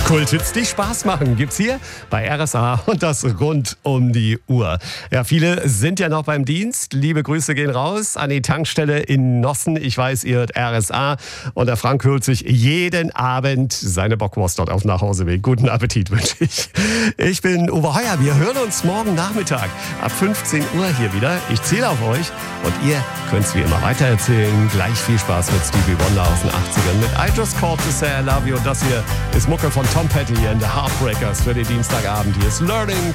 Kulthits, die Spaß machen, gibt's hier bei RSA und das rund um die Uhr. Ja, viele sind ja noch beim Dienst. Liebe Grüße gehen raus an die Tankstelle in Nossen. Ich weiß, ihr hört RSA und der Frank holt sich jeden Abend seine Bockwurst dort auf dem Nachhauseweg. Guten Appetit wünsche ich. Ich bin Uwe Heuer. Wir hören uns morgen Nachmittag ab 15 Uhr hier wieder. Ich zähle auf euch und ihr könnt es wie immer weitererzählen. Gleich viel Spaß mit Stevie Wonder aus den 80ern mit I Just Called to Say I Love You. Das hier ist Mucke von Tom Petty and the Heartbreakers für den Dienstagabend. Hier ist Learning